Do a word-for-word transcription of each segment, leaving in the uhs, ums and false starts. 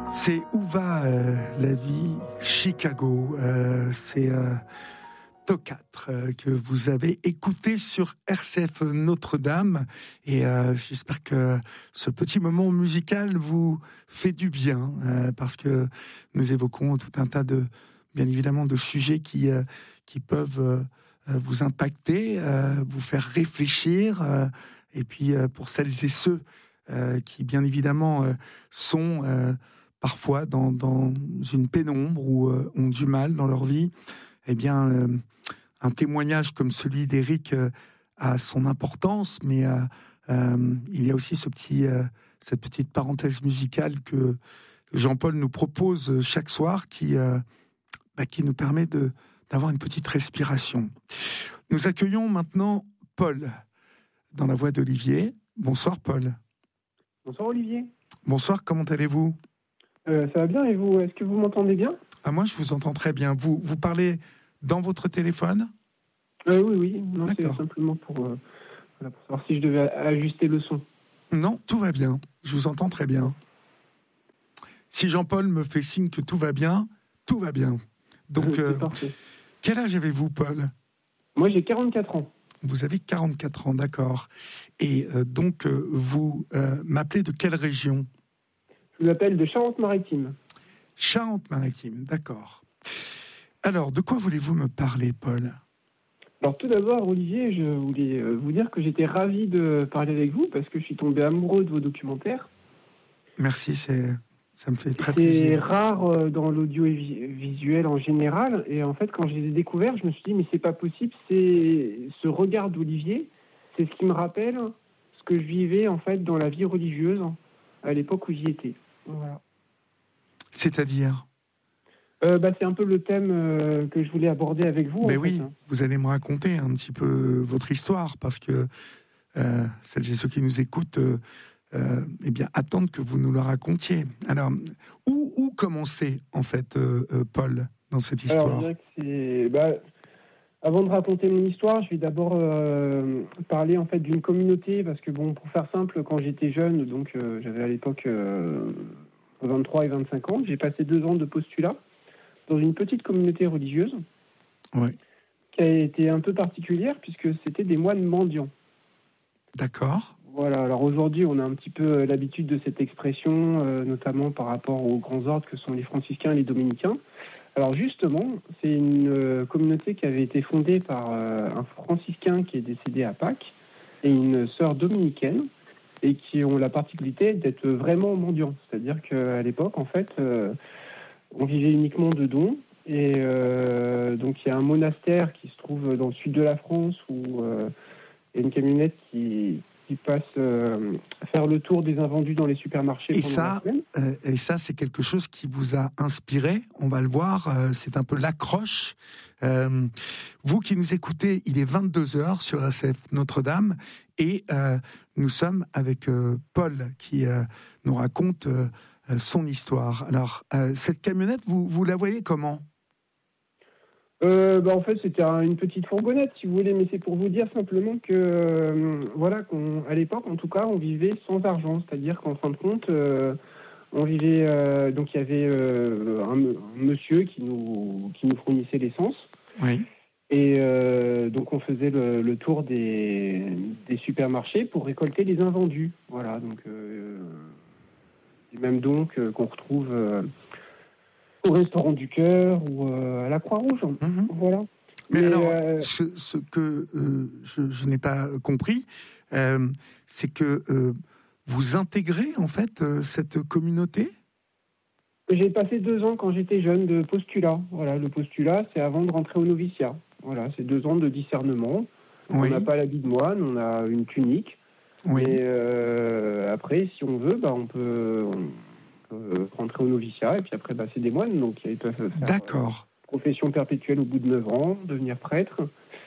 C'est Où va euh, la vie Chicago. Euh, c'est euh, Tocat euh, que vous avez écouté sur R C F Notre-Dame. Et euh, j'espère que ce petit moment musical vous fait du bien, euh, parce que nous évoquons tout un tas de, bien évidemment, de sujets qui, euh, qui peuvent euh, vous impacter, euh, vous faire réfléchir. Euh, et puis, euh, pour celles et ceux euh, qui, bien évidemment, euh, sont... Euh, parfois dans, dans une pénombre ou euh, ont du mal dans leur vie, eh bien, euh, un témoignage comme celui d'Éric euh, a son importance, mais euh, euh, il y a aussi ce petit, euh, cette petite parenthèse musicale que Jean-Paul nous propose chaque soir, qui, euh, bah, qui nous permet de, d'avoir une petite respiration. Nous accueillons maintenant Paul, dans la voix d'Olivier. Bonsoir Paul. Bonsoir Olivier. Bonsoir, comment allez-vous ? Euh, ça va bien et vous ? Est-ce que vous m'entendez bien ? Ah, moi, je vous entends très bien. Vous, vous parlez dans votre téléphone ? euh, Oui, oui. Non, D'accord. C'est simplement pour, euh, voilà, pour savoir si je devais ajuster le son. Non, tout va bien. Je vous entends très bien. Si Jean-Paul me fait signe que tout va bien, tout va bien. Donc, C'est euh, parfait. Quel âge avez-vous, Paul ? Moi, j'ai quarante-quatre ans. Vous avez quarante-quatre ans, d'accord. Et euh, donc, euh, vous euh, m'appelez de quelle région ? Je vous appelle de Charente-Maritime. Charente-Maritime, d'accord. Alors, de quoi voulez-vous me parler, Paul ? Alors tout d'abord, Olivier, je voulais vous dire que j'étais ravi de parler avec vous parce que je suis tombé amoureux de vos documentaires. Merci, c'est, ça me fait très C'est plaisir. C'est rare dans l'audiovisuel en général. Et en fait, quand je les ai découverts, je me suis dit, mais c'est pas possible. C'est ce regard d'Olivier, c'est ce qui me rappelle ce que je vivais en fait dans la vie religieuse à l'époque où j'y étais. Voilà. C'est-à-dire ? euh, bah, C'est un peu le thème euh, que je voulais aborder avec vous. Mais en oui, fait, hein. Vous allez me raconter un petit peu votre histoire, parce que euh, celles et ceux qui nous écoutent euh, euh, eh bien, attendent que vous nous le racontiez. Alors, où, où commencer, en fait, euh, euh, Paul, dans cette histoire ? Alors, je dirais que c'est... Bah, avant de raconter mon histoire, je vais d'abord euh, parler en fait d'une communauté, parce que bon, pour faire simple, quand j'étais jeune, donc euh, j'avais à l'époque euh, vingt-trois et vingt-cinq ans, j'ai passé deux ans de postulat dans une petite communauté religieuse, oui. Qui a été un peu particulière puisque c'était des moines mendiants. D'accord. Voilà. Alors aujourd'hui, on a un petit peu l'habitude de cette expression, euh, notamment par rapport aux grands ordres que sont les franciscains et les dominicains. Alors justement, c'est une euh, communauté qui avait été fondée par euh, un franciscain qui est décédé à Pâques et une sœur dominicaine, et qui ont la particularité d'être vraiment mendiants. C'est-à-dire qu'à l'époque, en fait, euh, on vivait uniquement de dons. Et euh, donc il y a un monastère qui se trouve dans le sud de la France où euh, il y a une camionnette qui... qui passe euh, faire le tour des invendus dans les supermarchés et pendant ça, la semaine. Euh, et ça, c'est quelque chose qui vous a inspiré, on va le voir, euh, c'est un peu l'accroche. Euh, vous qui nous écoutez, il est vingt-deux heures sur R C F Notre-Dame, et euh, nous sommes avec euh, Paul qui euh, nous raconte euh, son histoire. Alors, euh, cette camionnette, vous, vous la voyez comment ? Euh, bah en fait, c'était un, une petite fourgonnette, si vous voulez, mais c'est pour vous dire simplement que, euh, voilà, qu'on, à l'époque, en tout cas, on vivait sans argent, c'est-à-dire qu'en fin de compte, euh, on vivait, euh, donc il y avait euh, un, un monsieur qui nous, qui nous fournissait l'essence, oui. Et euh, donc on faisait le, le tour des, des supermarchés pour récolter les invendus, voilà, donc euh, les mêmes dons que, qu'on retrouve euh, au Restaurant du Cœur ou euh, à la Croix-Rouge. Mmh. Voilà. Mais, Mais alors, euh... ce, ce que euh, je, je n'ai pas compris, euh, c'est que euh, vous intégrez en fait euh, cette communauté ? J'ai passé deux ans quand j'étais jeune de postulat. Voilà, le postulat, c'est avant de rentrer au noviciat. Voilà, c'est deux ans de discernement. Oui. On n'a pas l'habit de moine, on a une tunique. Oui. Et euh, après, si on veut, bah, on peut... On... rentrer au noviciat, et puis après, bah, c'est des moines, donc ils peuvent faire D'accord. Euh, profession perpétuelle au bout de neuf ans, devenir prêtre,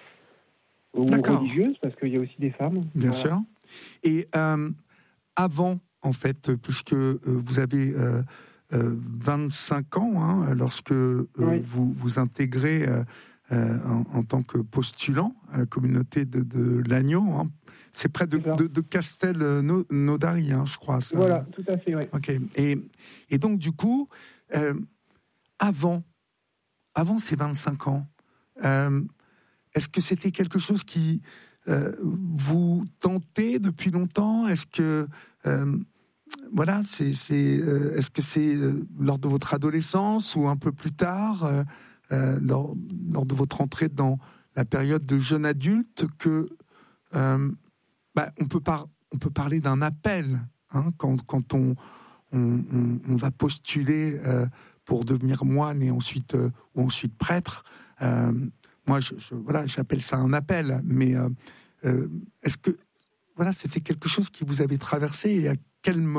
ou D'accord. religieuse, parce qu'il y a aussi des femmes. Bien voilà. sûr. Et euh, avant, en fait, puisque euh, vous avez euh, euh, vingt-cinq ans, hein, lorsque euh, oui. vous vous intégrez euh, euh, en, en tant que postulant à la communauté de, de l'Agneau, hein, c'est près de, de, de Castelnaudary, hein, je crois. Ça. Voilà, tout à fait, oui. Ok. Et, et donc, du coup, euh, avant, avant ces vingt-cinq ans, euh, est-ce que c'était quelque chose qui euh, vous tentait depuis longtemps ? Est-ce que euh, voilà, c'est, c'est, euh, est-ce que c'est euh, lors de votre adolescence ou un peu plus tard, euh, euh, lors, lors de votre entrée dans la période de jeune adulte, que euh, bah, on peut par, on peut parler d'un appel, hein, quand, quand on, on, on, on va postuler euh, pour devenir moine et ensuite euh, ou ensuite prêtre. Euh, moi, je, je, voilà, j'appelle ça un appel. Mais euh, euh, est-ce que voilà, c'était quelque chose qui vous avait traversé et à quel moment ?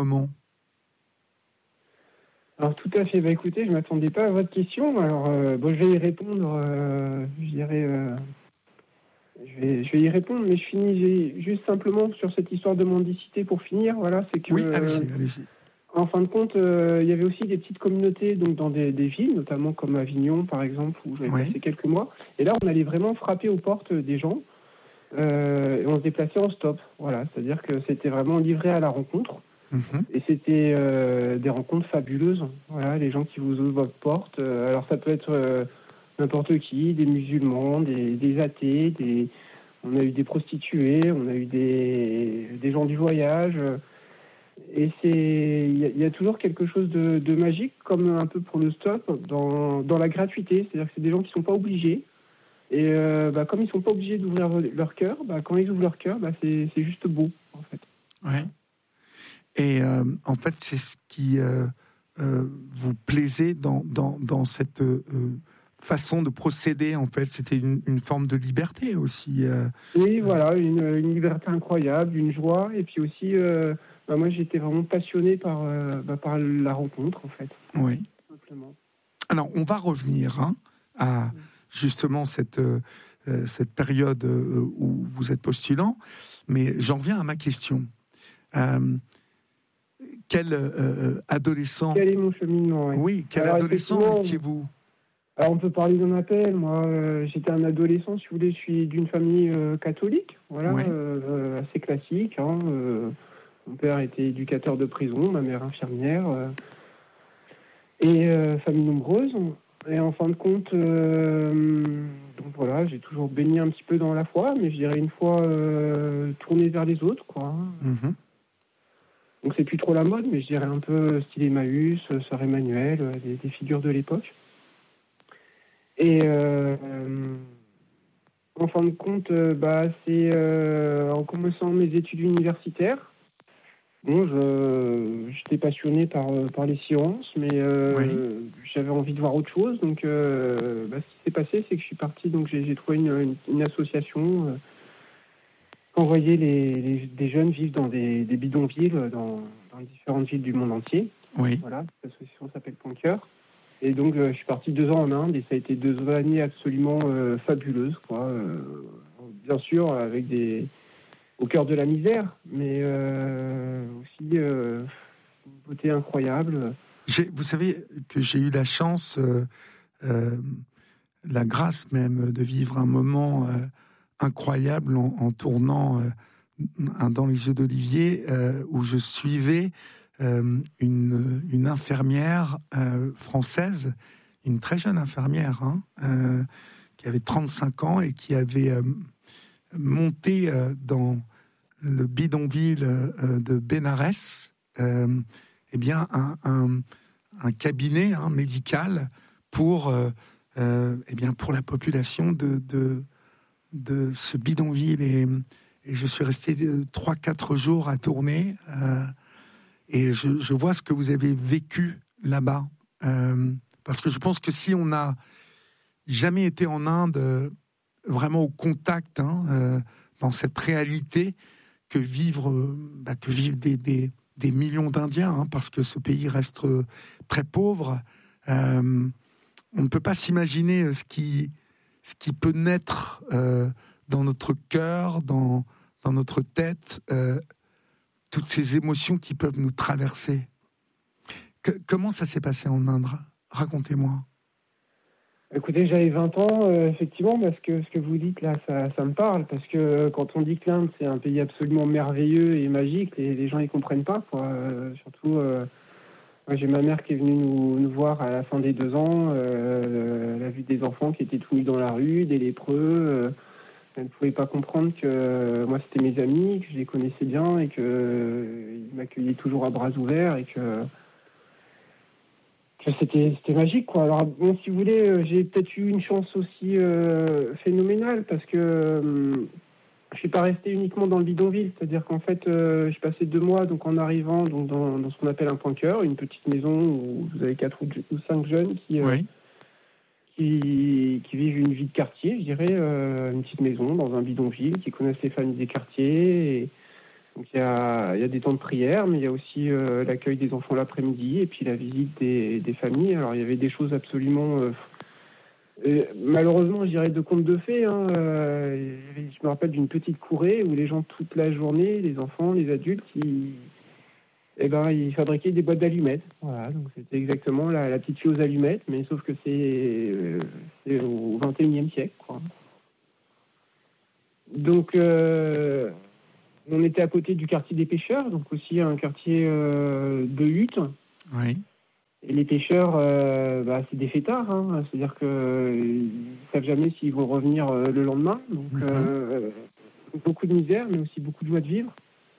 Alors tout à fait. Bah écoutez, je m'attendais pas à votre question. Alors euh, bon, je vais y répondre. Euh, je dirais, euh, je vais, je vais y répondre, mais je finis juste simplement sur cette histoire de mendicité pour finir. Voilà, c'est que. Oui, allez-y, allez-y. En fin de compte, euh, il y avait aussi des petites communautés donc dans des, des villes, notamment comme Avignon, par exemple, où j'avais Oui. passé quelques mois. Et là, on allait vraiment frapper aux portes des gens. Euh, et on se déplaçait en stop. Voilà, c'est-à-dire que c'était vraiment livré à la rencontre. Mm-hmm. Et c'était euh, des rencontres fabuleuses. Voilà, les gens qui vous ouvrent votre porte. Euh, alors ça peut être euh, n'importe qui, des musulmans, des, des athées, des... on a eu des prostituées, on a eu des, des gens du voyage. Et c'est, il y, y a toujours quelque chose de, de magique, comme un peu pour le stop, dans, dans la gratuité. C'est-à-dire que c'est des gens qui ne sont pas obligés. Et euh, bah, comme ils ne sont pas obligés d'ouvrir leur cœur, bah, quand ils ouvrent leur cœur, bah, c'est, c'est juste beau, en fait. Ouais. Et euh, en fait, c'est ce qui euh, euh, vous plaisait dans, dans, dans cette euh, façon de procéder, en fait. C'était une, une forme de liberté aussi. Euh, oui, euh... voilà, une, une liberté incroyable, une joie. Et puis aussi, euh, bah, moi, j'étais vraiment passionné par, euh, bah, par la rencontre, en fait. Oui. Tout simplement. Alors, on va revenir hein, à justement cette, euh, cette période où vous êtes postulant, mais j'en reviens à ma question. Euh, quel euh, adolescent... Quel est mon cheminement, oui. Oui, quel alors, adolescent étiez-vous ? Alors, on peut parler d'un appel. Moi, euh, j'étais un adolescent, si vous voulez, je suis d'une famille euh, catholique, voilà, oui. euh, assez classique. Hein, euh, mon père était éducateur de prison, ma mère infirmière, euh, et euh, famille nombreuse. Et en fin de compte, euh, donc voilà, j'ai toujours baigné un petit peu dans la foi, mais je dirais une fois euh, tourné vers les autres, quoi. Mm-hmm. Donc c'est plus trop la mode, mais je dirais un peu style Emmaüs, Sœur Emmanuel, des, des figures de l'époque. Et euh, en fin de compte, bah, c'est euh, en commençant mes études universitaires. Bon, je, j'étais passionné par, par les sciences, mais euh, oui. j'avais envie de voir autre chose. Donc, euh, bah, ce qui s'est passé, c'est que je suis parti. Donc, j'ai, j'ai trouvé une, une, une association euh, qui envoyait les, les, des jeunes vivre dans des, des bidonvilles dans, dans différentes villes du monde entier. Oui. Voilà, cette association s'appelle Point Cœur. Et donc, euh, je suis parti deux ans en Inde et ça a été deux années absolument euh, fabuleuses, quoi. Euh, bien sûr, avec des... au cœur de la misère, mais euh, aussi euh, une beauté incroyable. J'ai, vous savez que j'ai eu la chance, euh, euh, la grâce même, de vivre un moment euh, incroyable en, en tournant euh, dans les yeux d'Olivier, euh, où je suivais Euh, une, une infirmière euh, française, une très jeune infirmière, hein, euh, qui avait trente-cinq ans et qui avait euh, monté euh, dans le bidonville euh, de Bénarès euh, eh bien, un, un, un cabinet hein, médical pour, euh, euh, eh bien, pour la population de, de, de ce bidonville. Et, et je suis resté trois quatre jours à tourner. Euh, Et je, je vois ce que vous avez vécu là-bas. Euh, parce que je pense que si on n'a jamais été en Inde, euh, vraiment au contact, hein, euh, dans cette réalité que vivent, euh, bah, que vivent des, des, des millions d'Indiens, hein, parce que ce pays reste euh, très pauvre, euh, on ne peut pas s'imaginer ce qui, ce qui peut naître euh, dans notre cœur, dans, dans notre tête, euh, toutes ces émotions qui peuvent nous traverser. Que, comment ça s'est passé en Inde ? Racontez-moi. Écoutez, j'avais vingt ans, euh, effectivement, parce que ce que vous dites là, ça, ça me parle, parce que euh, quand on dit que l'Inde, c'est un pays absolument merveilleux et magique, les, les gens ils comprennent pas, quoi. Euh, surtout, euh, moi, j'ai ma mère qui est venue nous, nous voir à la fin des deux ans, euh, elle a vu des enfants qui étaient tout nus dans la rue, des lépreux, euh, elle ne pouvait pas comprendre que euh, moi c'était mes amis, que je les connaissais bien et qu'ils euh, m'accueillaient toujours à bras ouverts et que... C'était, c'était magique, quoi. Alors, bon, si vous voulez, euh, j'ai peut-être eu une chance aussi euh, phénoménale parce que euh, je suis pas resté uniquement dans le bidonville. C'est-à-dire qu'en fait, euh, je passais deux mois donc en arrivant donc dans, dans ce qu'on appelle un point cœur, une petite maison où vous avez quatre ou, ou cinq jeunes qui, euh, Oui. qui qui vivent une vie de quartier, je dirais, euh, une petite maison dans un bidonville, qui connaissent les familles des quartiers. Et, donc il y a, il y a des temps de prière, mais il y a aussi euh, l'accueil des enfants l'après-midi et puis la visite des, des familles. Alors il y avait des choses absolument... Euh, euh, malheureusement, je dirais de contes de fées. Hein, euh, je me rappelle d'une petite courée où les gens, toute la journée, les enfants, les adultes, ils, eh ben, ils fabriquaient des boîtes d'allumettes. Voilà, donc c'était exactement la, la petite fille aux allumettes, mais sauf que c'est, euh, c'est au vingt et unième siècle, quoi. Donc... Euh, on était à côté du quartier des pêcheurs, donc aussi un quartier euh, de huttes. Oui. Et les pêcheurs, euh, bah, c'est des fêtards, hein, c'est-à-dire qu'ils ne savent jamais s'ils vont revenir euh, le lendemain. Donc, mm-hmm. euh, beaucoup de misère, mais aussi beaucoup de joie de vivre.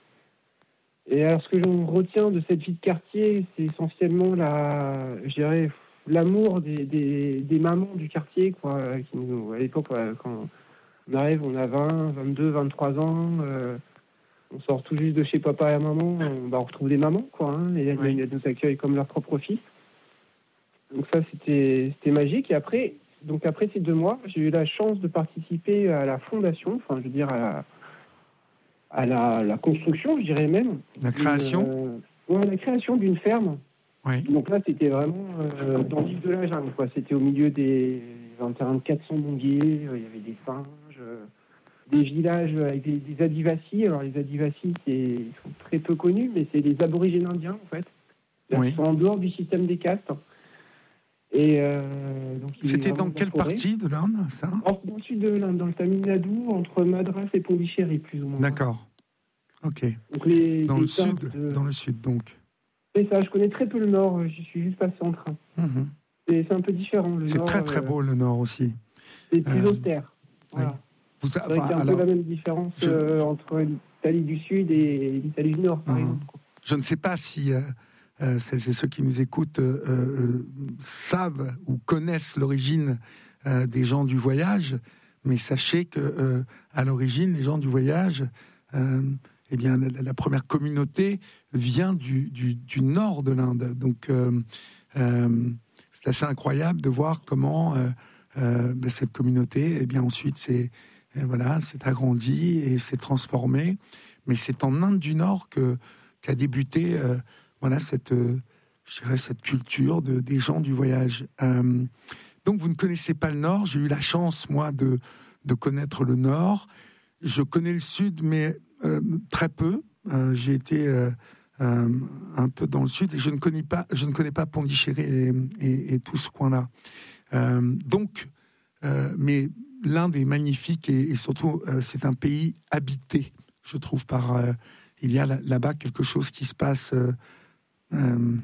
Et alors, ce que j'en retiens de cette vie de quartier, c'est essentiellement la, je dirais, l'amour des, des, des mamans du quartier, quoi, qui nous, à l'époque, quand on arrive, on a vingt, vingt-deux, vingt-trois ans. Euh, On sort tout juste de chez papa et maman, on, bah, on retrouve des mamans, quoi. Hein, et elles, oui. elles nous accueillent comme leur propre fils. Donc ça, c'était, c'était magique. Et après, donc après ces deux mois, j'ai eu la chance de participer à la fondation, enfin, je veux dire, à la, à la, la construction, je dirais même. La création euh, ouais, la création d'une ferme. Oui. Donc là, c'était vraiment euh, dans l'île de la jungle, quoi. C'était au milieu des un terrain de quatre cents bonguiers, euh, il y avait des singes... Euh, des villages avec des, des Adivasi. Alors les Adivasi, c'est, ils sont très peu connus, mais c'est les aborigènes indiens, en fait. Oui. Ils sont en dehors du système des castes. Et euh, donc, c'était dans quelle partie de l'Inde, ça ? Dans le sud de l'Inde, dans le Tamil Nadu, entre Madras et Pondichéry, plus ou moins. D'accord. Ok. Donc les, dans les le sud, de... dans le sud, donc. C'est ça, je connais très peu le nord, j'y suis juste passé en train. Mm-hmm. C'est, c'est un peu différent, le c'est nord. C'est très très euh... beau, le nord aussi. C'est plus euh... austère. Voilà. Oui. Vous a... C'est enfin, un alors, peu la même différence je... euh, entre l'Italie du Sud et l'Italie du Nord, par uh-huh. exemple. Je ne sais pas si euh, euh, celles et ceux qui nous écoutent euh, euh, savent ou connaissent l'origine euh, des gens du voyage, mais sachez que euh, à l'origine, les gens du voyage, euh, eh bien, la, la première communauté vient du, du, du nord de l'Inde. Donc, euh, euh, c'est assez incroyable de voir comment euh, euh, ben, cette communauté, eh bien, ensuite, c'est Et voilà, c'est agrandi et s'est transformé. Mais c'est en Inde du Nord que, qu'a débuté euh, voilà, cette, euh, je dirais cette culture de, des gens du voyage. Euh, donc, vous ne connaissez pas le Nord. J'ai eu la chance, moi, de, de connaître le Nord. Je connais le Sud, mais euh, très peu. Euh, j'ai été euh, euh, un peu dans le Sud et je ne connais pas, je ne connais pas Pondichéry et, et, et tout ce coin-là. Euh, donc, euh, mais... l'Inde est magnifique et, et surtout, euh, c'est un pays habité, je trouve, par... Euh, il y a là, là-bas quelque chose qui se passe... Euh, euh,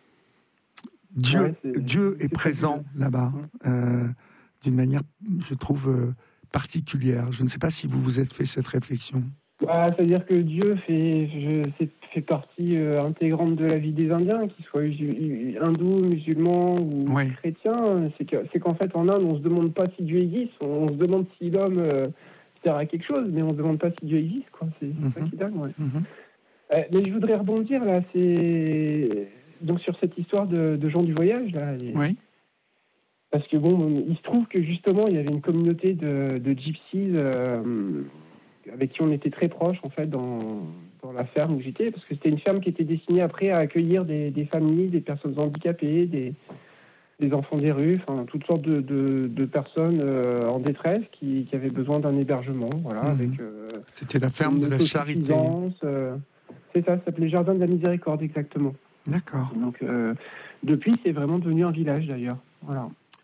Dieu, ouais, c'est, Dieu est, est présent là-bas, euh, d'une manière, je trouve, euh, particulière. Je ne sais pas si vous vous êtes fait cette réflexion. Bah, c'est-à-dire que Dieu fait, je, c'est, fait partie euh, intégrante de la vie des Indiens, qu'ils soient hindous, musulmans ou ouais. chrétiens. C'est, que, c'est qu'en fait, en Inde, on ne se demande pas si Dieu existe, on, on se demande si l'homme euh, sert à quelque chose, mais on ne se demande pas si Dieu existe, quoi. C'est, c'est mm-hmm. ça qui est dingue, ouais. Mm-hmm. euh, mais je voudrais rebondir, là, c'est... Donc, sur cette histoire de, de gens du voyage, là. Et... Oui. Parce que, bon, il se trouve que, justement, il y avait une communauté de, de gypsies... Euh, avec qui on était très proches, en fait, dans, dans la ferme où j'étais, parce que c'était une ferme qui était destinée après à accueillir des, des familles, des personnes handicapées, des, des enfants des rues, enfin, toutes sortes de, de, de personnes euh, en détresse qui, qui avaient besoin d'un hébergement, voilà, mmh. avec... Euh, c'était la ferme de la charité. Euh, c'est ça, ça s'appelait Jardin de la Miséricorde, exactement. D'accord. Donc, euh, depuis, c'est vraiment devenu un village, d'ailleurs, voilà.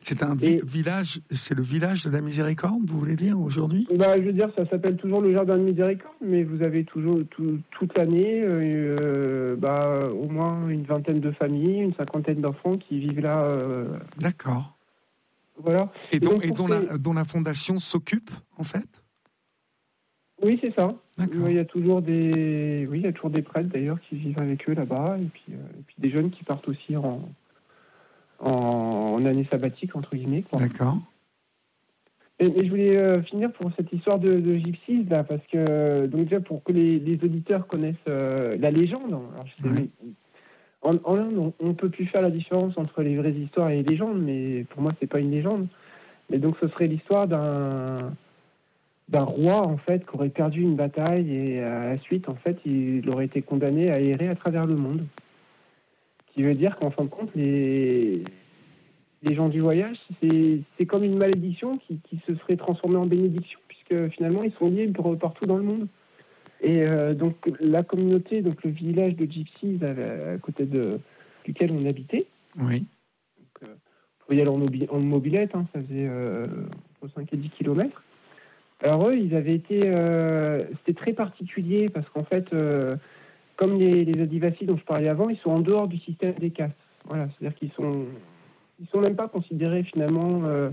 C'est un vi- village, c'est le village de la Miséricorde, vous voulez dire, aujourd'hui? Bah, je veux dire, ça s'appelle toujours le Jardin de Miséricorde, mais vous avez toujours tout, toute l'année euh, bah, au moins une vingtaine de familles, une cinquantaine d'enfants qui vivent là. Euh, D'accord. Voilà. Et, Et dont, donc, et pour dont, ces- la, dont la fondation s'occupe, en fait? Oui, c'est ça. D'accord. Il y a toujours des, oui, il y a toujours des prêtres d'ailleurs qui vivent avec eux là-bas, et puis, euh, et puis des jeunes qui partent aussi en, en, en année sabbatique entre guillemets, quoi. D'accord. Et, et je voulais euh, finir pour cette histoire de, de gypsies là, parce que euh, donc déjà pour que les, les auditeurs connaissent euh, la légende. Alors, je sais, Ouais. mais en, en Inde, on, on peut plus faire la différence entre les vraies histoires et les légendes, mais pour moi, c'est pas une légende. Mais donc, ce serait l'histoire d'un d'un roi en fait qui aurait perdu une bataille et à la suite, en fait, il aurait été condamné à errer à travers le monde. Ce qui veut dire qu'en fin de compte, les les gens du voyage, c'est c'est comme une malédiction qui, qui se serait transformée en bénédiction, puisque finalement, ils sont libres partout dans le monde. Et euh, donc, la communauté, donc le village de Gypsies à, à côté de, duquel on habitait, Oui. donc, euh, on pouvait y aller en, mobi- en mobilette, hein, ça faisait euh, entre cinq et dix kilomètres. Alors eux, ils avaient été... Euh, c'était très particulier, parce qu'en fait, euh, comme les, les Adivasis dont je parlais avant, ils sont en dehors du système des castes. Voilà, c'est-à-dire qu'ils sont... Ils sont même pas considérés finalement... Euh,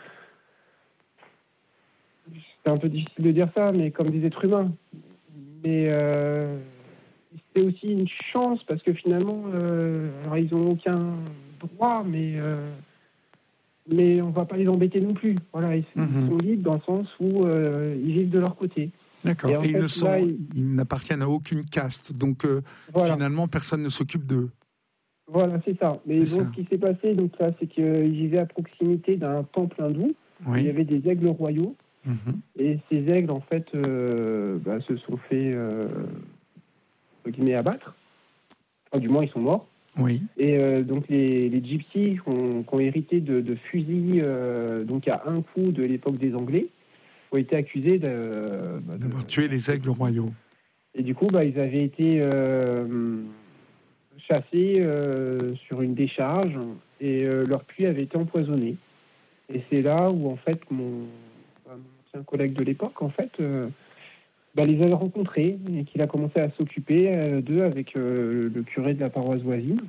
c'est un peu difficile de dire ça, mais comme des êtres humains. Mais euh, c'est aussi une chance parce que finalement, euh, alors ils n'ont aucun droit, mais euh, mais on va pas les embêter non plus. Voilà, ils, Mhm. ils sont libres dans le sens où euh, ils vivent de leur côté. D'accord. Et Et, en ils, fait, ne sont, là, ils... ils- n'appartiennent à aucune caste. Donc, euh, Voilà, finalement, personne ne s'occupe d'eux. voilà, c'est ça. Mais C'est donc, ça. ce qui s'est passé, donc ça, c'est qu'ils vivaient à proximité d'un temple hindou. Où il y Oui. avait des aigles royaux. Mhm. Et ces aigles, en fait, euh, bah, se sont fait euh, entre guillemets, abattre. Enfin, du moins, ils sont morts. Oui. Et euh, donc les, les gypsies qui ont, qui ont hérité de, de fusils euh, donc à un coup de l'époque des Anglais ont été accusés de, bah, de- D'avoir tué les aigles royaux. et du coup bah, ils avaient été euh, chassés euh, sur une décharge et euh, leur puits avait été empoisonné. Et c'est là où en fait mon, bah, mon ancien collègue de l'époque en fait euh, bah, les avait rencontrés et qu'il a commencé à s'occuper euh, d'eux avec euh, le curé de la paroisse voisine.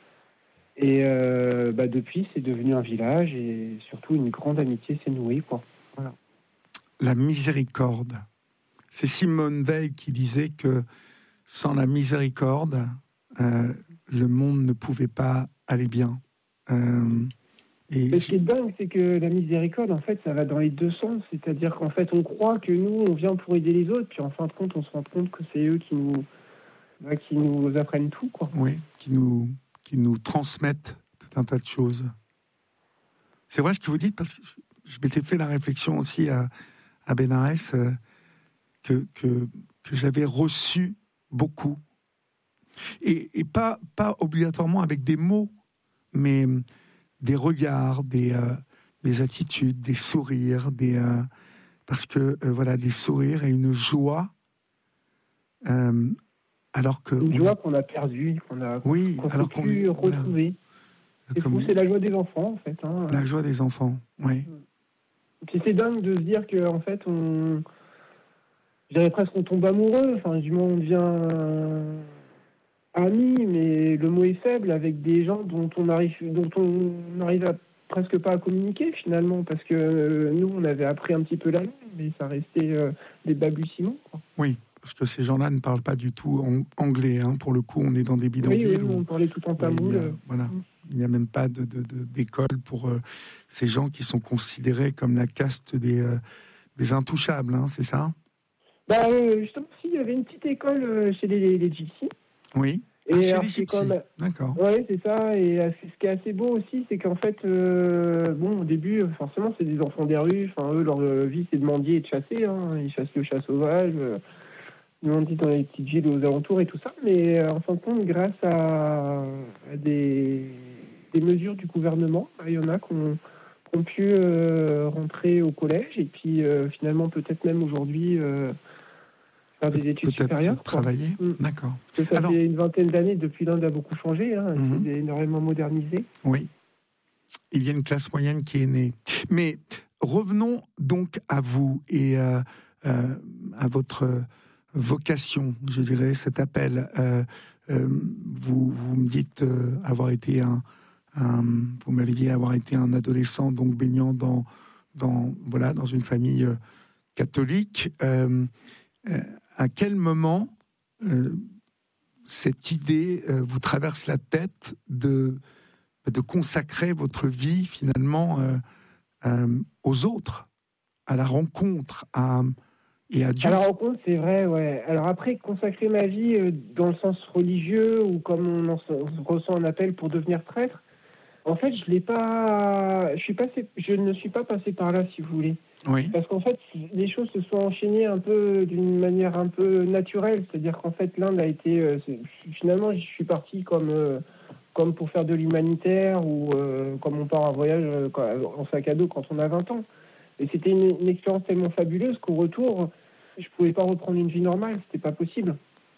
Et euh, bah, depuis, c'est devenu un village et surtout une grande amitié s'est nouée, quoi. Voilà. La miséricorde. C'est Simone Veil qui disait que sans la miséricorde, euh, le monde ne pouvait pas aller bien. Euh, et Mais ce qui est dingue, c'est que la miséricorde, en fait, ça va dans les deux sens. C'est-à-dire qu'en fait, on croit que nous, on vient pour aider les autres, puis en fin de compte, on se rend compte que c'est eux qui nous, bah, qui nous apprennent tout, quoi. oui, qui nous, qui nous transmettent tout un tas de choses. C'est vrai ce que vous dites, parce que je, je m'étais fait la réflexion aussi à, à Bénarès, euh, que, que, que j'avais reçu beaucoup. Et, et pas, pas obligatoirement avec des mots, mais des regards, des, euh, des attitudes, des sourires, des, euh, parce que euh, voilà, des sourires et une joie, euh, alors que Une on joie a... qu'on a perdue, qu'on a oui, qu'on alors peut qu'on plus est retrouver. voilà, C'est comme fou, c'est la joie des enfants, en fait. Hein. la joie des enfants, oui. Puis c'est dingue de se dire qu'en fait, on... je dirais presque qu'on tombe amoureux, enfin, du moins, on devient amis, mais le mot est faible avec des gens dont on arrive, dont on n'arrive à, presque pas à communiquer finalement, parce que euh, nous, on avait appris un petit peu la langue, mais ça restait euh, des balbutiements, quoi. Oui, parce que ces gens-là ne parlent pas du tout en anglais. Hein. Pour le coup, on est dans des bidonvilles Oui, oui, où, on parlait tout en où il tamoul. n'y a, voilà, il n'y a même pas de, de, de, d'école pour euh, ces gens qui sont considérés comme la caste des, euh, des intouchables, hein, c'est ça? Bah, euh, justement, si, il y avait une petite école euh, chez les, les, les gypsies. Oui. Et Ah, chez alors, les c'est gypsies, quand même... d'accord. Oui, c'est ça. Et euh, ce qui est assez beau aussi, c'est qu'en fait, euh, bon, au début, forcément, c'est des enfants des rues. Enfin, eux, leur euh, vie, c'est de mendier et de chasser. Hein. Ils chassent le chat sauvage. Euh, ils mendient dans les petites villes aux alentours et tout ça. Mais euh, en fin de compte, grâce à, à des, des mesures du gouvernement, il y en a qui ont, qui ont pu euh, rentrer au collège. Et puis, euh, finalement, peut-être même aujourd'hui... Euh, faire des études Peut-être supérieures. travailler, quoi. d'accord. Parce que ça Alors, fait une vingtaine d'années depuis l'Inde a beaucoup changé, hein, mm-hmm. c'est énormément modernisé. Oui. il y a une classe moyenne qui est née. Mais revenons donc à vous et euh, euh, à votre vocation, je dirais, cet appel. Euh, euh, vous, vous me dites euh, avoir été un, un, vous m'avez dit avoir été un adolescent donc baignant dans, dans voilà, dans une famille euh, catholique. Euh, euh, à quel moment euh, cette idée euh, vous traverse la tête de de consacrer votre vie finalement euh, euh, aux autres, à la rencontre, à, et à Dieu. À la rencontre, c'est vrai, ouais. Alors après, consacrer ma vie euh, dans le sens religieux ou comme on, en, on ressent un appel pour devenir prêtre, en fait, je l'ai pas, je suis passé, je ne suis pas passé par là, si vous voulez. Oui. Parce qu'en fait, les choses se sont enchaînées un peu d'une manière un peu naturelle, c'est-à-dire qu'en fait, l'Inde a été, euh, finalement, je suis parti comme euh, comme pour faire de l'humanitaire ou euh, comme on part en voyage euh, en sac à dos quand on a vingt ans. Et c'était une, une expérience tellement fabuleuse qu'au retour, je ne pouvais pas reprendre une vie normale, c'était pas possible.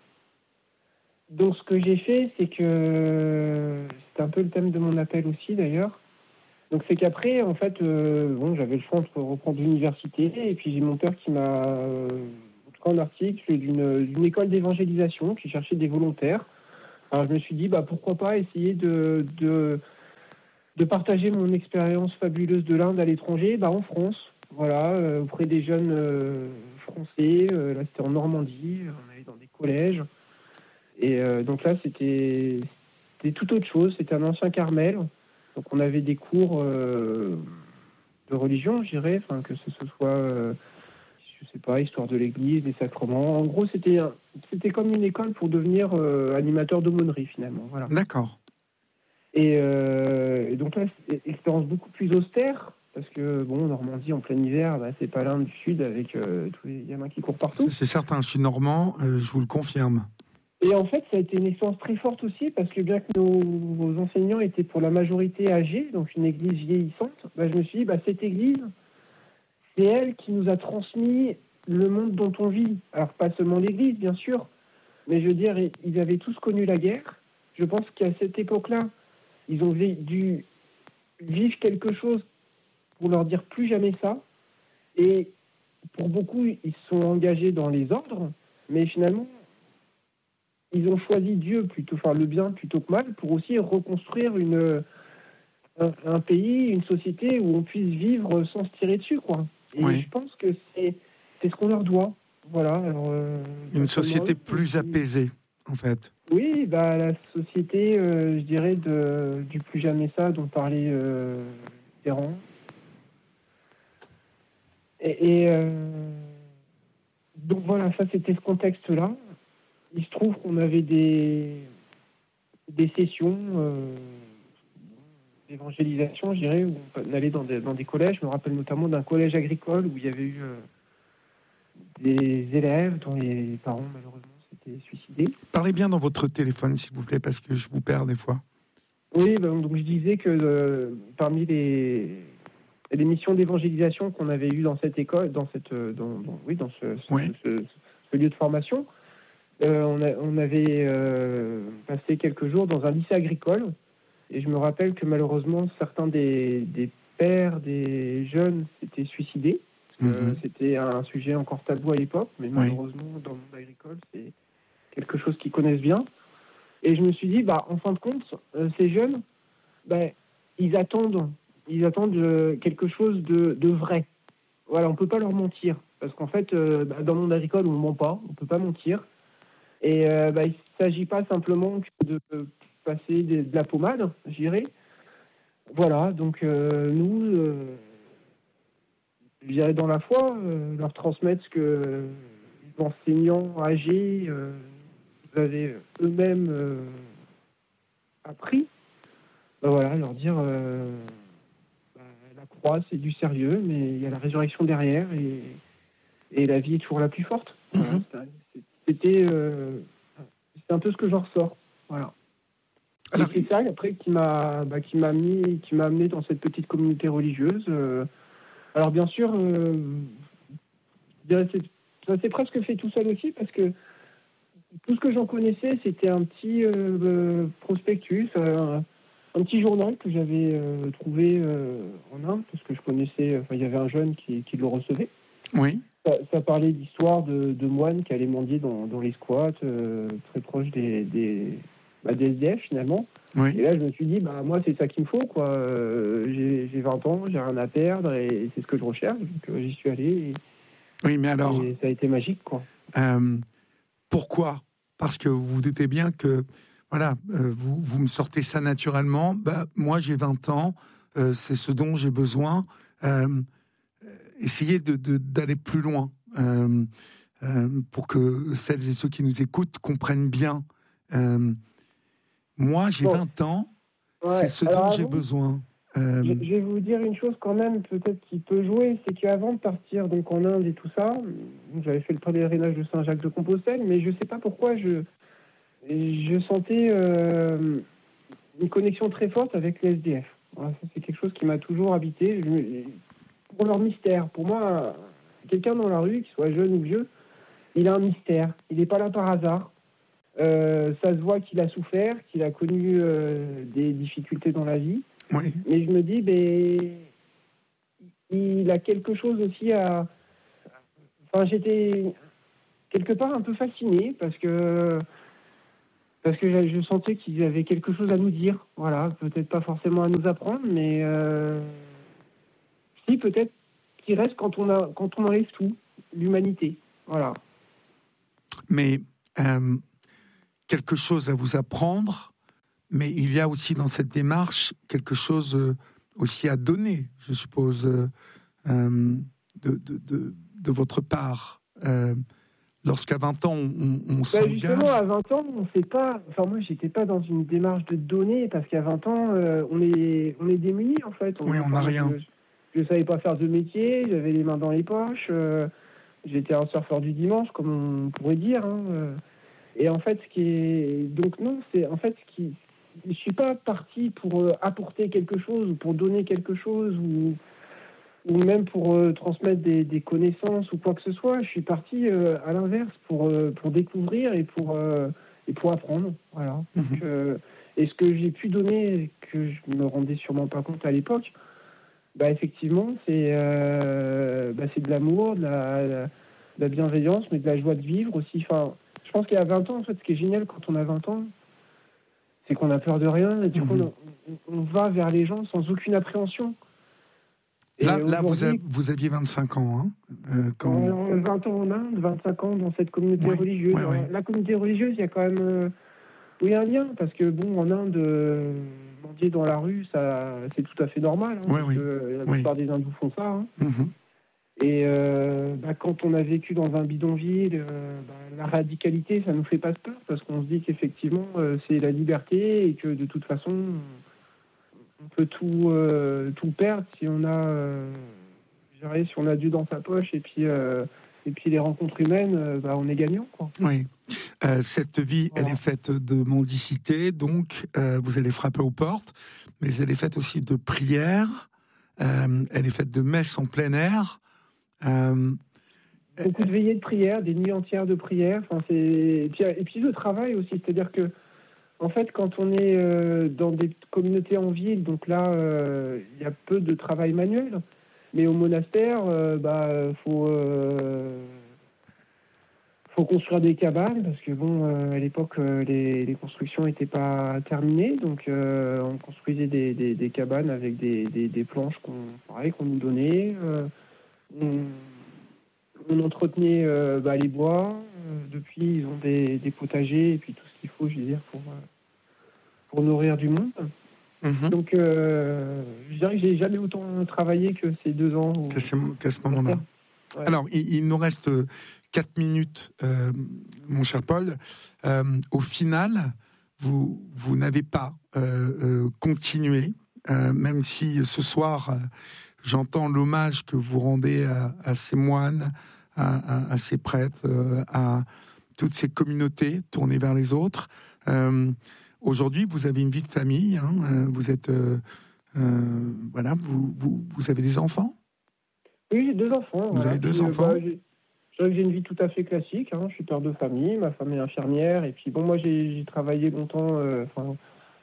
Donc ce que j'ai fait, c'est que c'est un peu le thème de mon appel aussi d'ailleurs. Donc c'est qu'après, en fait, euh, bon, j'avais le choix de reprendre l'université et puis j'ai mon père qui m'a, euh, en tout cas un article d'une, d'une école d'évangélisation qui cherchait des volontaires. Alors je me suis dit, bah pourquoi pas essayer de, de, de partager mon expérience fabuleuse de l'Inde à l'étranger, bah en France, voilà, euh, auprès des jeunes euh, français. Euh, là, c'était en Normandie, on allait dans des collèges. Et euh, donc là, c'était, c'était tout autre chose. C'était un ancien Carmel. Donc on avait des cours euh, de religion, je dirais, enfin que ce soit, euh, je sais pas, histoire de l'Église, des sacrements. En gros, c'était c'était comme une école pour devenir euh, animateur d'aumônerie finalement. Voilà. D'accord. Et, euh, et donc là, c'est une expérience beaucoup plus austère, parce que, bon, Normandie, en plein hiver, bah, c'est pas l'Inde du Sud avec euh, tous les gamins qui courent partout. C'est, c'est certain, je suis normand, euh, je vous le confirme. Et en fait, ça a été une expérience très forte aussi, parce que bien que nos, nos enseignants étaient pour la majorité âgés, donc une église vieillissante, bah, je me suis dit, bah, cette église, c'est elle qui nous a transmis le monde dont on vit. Alors, pas seulement l'église, bien sûr, mais je veux dire, ils avaient tous connu la guerre. Je pense qu'à cette époque-là, ils ont dû vivre quelque chose pour leur dire plus jamais ça. Et pour beaucoup, ils se sont engagés dans les ordres, mais finalement, ils ont choisi Dieu plutôt, enfin le bien plutôt que mal, pour aussi reconstruire une, un, un pays, une société où on puisse vivre sans se tirer dessus, quoi. Et oui. je pense que c'est, c'est ce qu'on leur doit. Voilà. Alors, euh, une société plus apaisée, en fait. Oui, bah la société, euh, je dirais, de, du plus jamais ça dont parlait euh, Ferrand. Et, et euh, donc voilà, ça c'était ce contexte-là. Il se trouve qu'on avait des, des sessions euh, d'évangélisation, je dirais, où on allait dans des, dans des collèges. Je me rappelle notamment d'un collège agricole où il y avait eu euh, des élèves dont les parents malheureusement s'étaient suicidés. Parlez bien dans votre téléphone, s'il vous plaît, parce que je vous perds des fois. Oui, donc je disais que euh, parmi les les missions d'évangélisation qu'on avait eues dans cette école, dans cette, dans, dans, oui, dans ce, ce, oui. ce, ce lieu de formation, euh, on, a, on avait euh, passé quelques jours dans un lycée agricole, et je me rappelle que malheureusement certains des, des pères des jeunes s'étaient suicidés. Parce que mm-hmm. C'était un sujet encore tabou à l'époque, mais malheureusement oui. Dans le monde agricole, c'est quelque chose qu'ils connaissent bien. Et je me suis dit, bah, en fin de compte, euh, ces jeunes, bah, ils attendent. Ils attendent quelque chose de, de vrai. Voilà, on ne peut pas leur mentir. Parce qu'en fait, euh, bah, dans le monde agricole, on ne ment pas, on ne peut pas mentir. Et euh, bah, il ne s'agit pas simplement de passer de, de la pommade, je dirais. Voilà, donc euh, nous, euh, je dirais dans la foi, euh, leur transmettre ce que les enseignants âgés euh, avaient eux-mêmes euh, appris. Ben voilà, leur dire... Euh, croix, c'est du sérieux, mais il y a la résurrection derrière et, et la vie est toujours la plus forte. Voilà, mm-hmm. C'était euh, c'est un peu ce que j'en ressors. Voilà. Alors, et c'est ça après qui m'a bah, qui m'a mis qui m'a amené dans cette petite communauté religieuse. Euh, alors bien sûr, euh, c'est, ça s'est presque fait tout seul aussi parce que tout ce que j'en connaissais, c'était un petit euh, prospectus. Euh, un petit journal que j'avais euh, trouvé euh, en Inde, parce que je connaissais, enfin, il y avait un jeune qui, qui le recevait. Oui. Ça, ça parlait d'histoires de, de moines qui allaient mendier dans, dans les squats, euh, très proches des, des, bah, des S D F finalement. Oui. Et là, je me suis dit, bah, moi, c'est ça qu'il me faut, quoi. Euh, j'ai, j'ai vingt ans, j'ai rien à perdre, et c'est ce que je recherche. Donc, euh, j'y suis allé, et, Oui, mais alors... et ça a été magique, quoi. Euh, pourquoi ? Parce que vous vous doutez bien que, voilà, euh, vous, vous me sortez ça naturellement. Bah, moi, j'ai vingt ans, euh, c'est ce dont j'ai besoin. Euh, essayez de, de, d'aller plus loin euh, euh, pour que celles et ceux qui nous écoutent comprennent bien. Euh, moi, j'ai Bon. vingt ans, Ouais. c'est ce Alors, dont avant, j'ai besoin. Euh, je, je vais vous dire une chose quand même, peut-être qui peut jouer, c'est qu'avant de partir donc en Inde et tout ça, j'avais fait le pèlerinage de Saint-Jacques-de-Compostelle, mais je ne sais pas pourquoi je, je sentais euh, une connexion très forte avec les S D F. Voilà, ça, c'est quelque chose qui m'a toujours habité. Je, pour leur mystère, pour moi, quelqu'un dans la rue, qu'il soit jeune ou vieux, il a un mystère. Il n'est pas là par hasard. Euh, ça se voit qu'il a souffert, qu'il a connu euh, des difficultés dans la vie. oui. Mais je me dis, ben, il a quelque chose aussi à... Enfin, j'étais quelque part un peu fasciné parce que, parce que je sentais qu'il avait quelque chose à nous dire. Voilà, peut-être pas forcément à nous apprendre, mais euh, si, peut-être qu'il reste quand on, a, quand on enlève tout, l'humanité. Voilà. Mais euh, quelque chose à vous apprendre, mais il y a aussi dans cette démarche quelque chose euh, aussi à donner, je suppose, euh, euh, de, de, de, de votre part. Euh, lorsqu'à vingt ans, on, on Ben s'engage... justement, à vingt ans, on sait pas... Enfin, moi, j'étais pas dans une démarche de donner, parce qu'à vingt ans, euh, on, est, on est démunis, en fait. On, Oui, on n'a enfin, rien. Je ne savais pas faire de métier, j'avais les mains dans les poches, euh, j'étais un surfeur du dimanche, comme on pourrait dire. Hein, euh. Et en fait, ce qui est... Donc non, c'est... En fait, ce qui... Je suis pas parti pour euh, apporter quelque chose, ou pour donner quelque chose, ou... ou même pour euh, transmettre des, des connaissances ou quoi que ce soit. Je suis parti euh, à l'inverse pour, euh, pour découvrir et pour, euh, et pour apprendre. Voilà. Mhm. Donc, euh, et ce que j'ai pu donner, que je me rendais sûrement pas compte à l'époque, bah, effectivement, c'est, euh, bah, c'est de l'amour, de la, de la bienveillance, mais de la joie de vivre aussi. Enfin, je pense qu'à vingt ans, en fait, ce qui est génial quand on a vingt ans, c'est qu'on a peur de rien et du coup, Mhm. on, on va vers les gens sans aucune appréhension. Et Là, là vous, a, aujourd'hui, vous aviez vingt-cinq ans. Hein, euh, quand... en vingt ans en Inde, vingt-cinq ans dans cette communauté Oui, religieuse. oui, oui. Alors, la communauté religieuse, il y a quand même euh, oui, un lien, parce que bon, en Inde, euh, mendier dans la rue, ça, c'est tout à fait normal, hein, Oui, parce oui. que euh, la Oui. plupart des hindous font ça. Hein. Mhm. Et euh, bah, quand on a vécu dans un bidonville, euh, bah, la radicalité, ça nous fait pas peur, parce qu'on se dit qu'effectivement, euh, c'est la liberté et que de toute façon, on peut tout, euh, tout perdre si on a, euh, je dirais, si on a Dieu dans sa poche et puis, euh, et puis les rencontres humaines, euh, bah, on est gagnant, quoi. Oui. Euh, cette vie, Voilà. elle est faite de mendicité, donc euh, vous allez frapper aux portes, mais elle est faite aussi de prières, euh, elle est faite de messes en plein air. Euh, Beaucoup de veillées de prière, des nuits entières de prière. Enfin, c'est... et, puis, et puis le travail aussi, c'est-à-dire que en fait, quand on est euh, dans des communautés en ville, donc là, il euh, y a peu de travail manuel. Mais au monastère, euh, bah, faut, euh, faut construire des cabanes, parce que bon, euh, à l'époque, euh, les, les constructions n'étaient pas terminées, donc euh, on construisait des, des, des cabanes avec des, des, des planches qu'on, pareil, qu'on nous donnait. Euh, on, on entretenait euh, bah, les bois. Euh, depuis, ils ont des, des potagers et puis tout ce qu'il faut, je veux dire, pour, euh, pour nourrir du monde. mm-hmm. Donc, euh, je dirais que j'ai jamais autant travaillé que ces deux ans. Où... Qu'à ce, qu'à ce moment-là. Ouais. Alors, il, il nous reste quatre minutes, euh, mon cher Paul. Euh, au final, vous, vous n'avez pas euh, euh, continué, euh, même si ce soir, euh, j'entends l'hommage que vous rendez à, à ces moines, à, à, à ces prêtres, euh, à toutes ces communautés tournées vers les autres. Euh, aujourd'hui, vous avez une vie de famille, hein, euh, vous êtes... Euh, euh, voilà, vous, vous, vous avez des enfants ? Oui, j'ai deux enfants. Vous voilà. avez deux puis, enfants bah, j'ai... Je dirais que j'ai une vie tout à fait classique. Hein. Je suis père de famille, ma femme est infirmière. Et puis, bon, moi, j'ai, j'ai travaillé longtemps. Euh,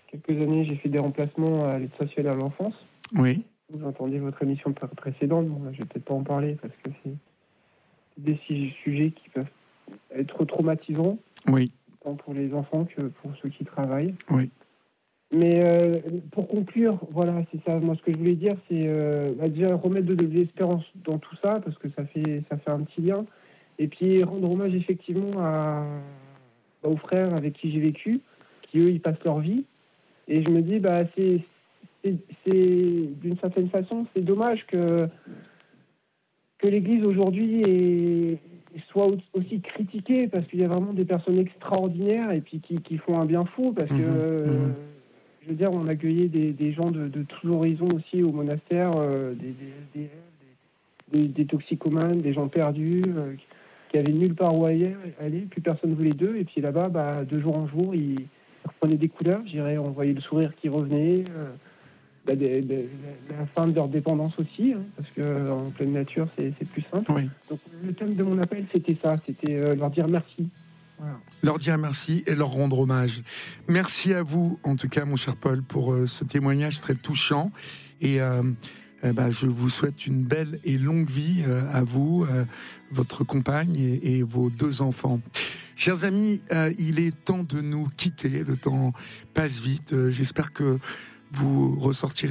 quelques années, j'ai fait des remplacements à l'aide sociale à l'enfance. Oui. Vous entendez votre émission précédente, bon, là, je vais peut-être pas en parler parce que c'est des sujets qui peuvent être traumatisants, oui. tant pour les enfants que pour ceux qui travaillent. Oui. Mais euh, pour conclure, voilà, c'est ça. Moi, ce que je voulais dire, c'est euh, bah, déjà remettre de, de l'espérance dans tout ça, parce que ça fait, ça fait un petit lien. Et puis rendre hommage effectivement à, bah, aux frères avec qui j'ai vécu, qui eux, ils passent leur vie. Et je me dis, bah, c'est, c'est, c'est d'une certaine façon, c'est dommage que que l'Église aujourd'hui est, soit aussi critiquée, parce qu'il y a vraiment des personnes extraordinaires et puis qui, qui font un bien fou, parce que Mmh, euh, mmh. je veux dire, on accueillait des, des gens de, de tous horizons aussi au monastère, euh, des, des, des, des, des toxicomanes, des gens perdus, euh, qui avaient nulle part où aller, aller, plus personne voulait d'eux, et puis là-bas, bah, de jour en jour, ils reprenaient des couleurs, je dirais, on voyait le sourire qui revenait, euh, bah, des, des, la fin de leur dépendance aussi, hein, parce qu'en pleine nature, c'est, c'est plus simple. Oui. Donc le thème de mon appel, c'était ça, c'était euh, leur dire merci. Voilà. Leur dire merci et leur rendre hommage. Merci à vous, en tout cas, mon cher Paul, pour euh, ce témoignage très touchant. Et euh, euh, bah, je vous souhaite une belle et longue vie euh, à vous, euh, votre compagne et, et vos deux enfants. Chers amis, euh, il est temps de nous quitter. Le temps passe vite. Euh, j'espère que vous ressortirez